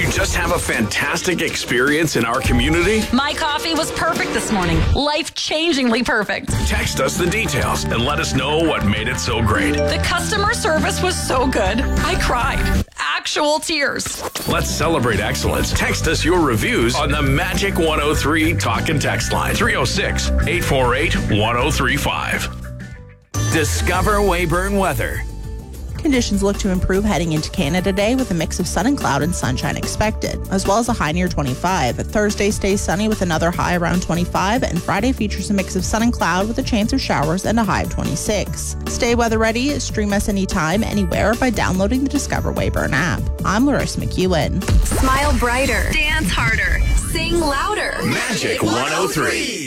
just have a fantastic experience in our community? My coffee was perfect this morning. Life-changingly perfect. Text us the details and let us know what made it so great. The customer service was so good. I cried. Actual tears. Let's celebrate excellence. Text us your reviews on the Magic 103 Talk and Text line. 306-848-1035. Discover Weyburn weather. Conditions look to improve heading into Canada Day with a mix of sun and cloud and sunshine expected, as well as a high near 25. Thursday stays sunny with another high around 25, and Friday features a mix of sun and cloud with a chance of showers and a high of 26. Stay weather ready. Stream us anytime, anywhere by downloading the Discover Weyburn app. I'm Larissa McEwen. Smile brighter. Dance harder. Sing louder. Magic 103.